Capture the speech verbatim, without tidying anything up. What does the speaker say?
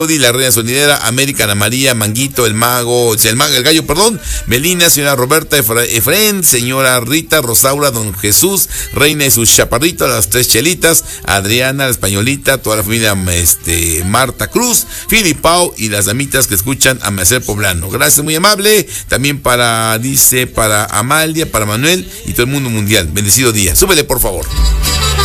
la Reina Sonidera, América, Ana María, Manguito, el Mago, o sea, el Mago, el Gallo, perdón, Melina, señora Roberta, Efra- Efren, señora Rita, Rosaura, don Jesús, Reina y sus chaparritos, las tres chelitas, Adriana, la españolita, toda la familia, este, Marta Cruz, Filipao y las damitas que escuchan Amanecer Poblano. Gracias, muy amable. También para, dice, para Amalia, para Manuel y todo el mundo mundial. Bendecido día. Súbele, por favor.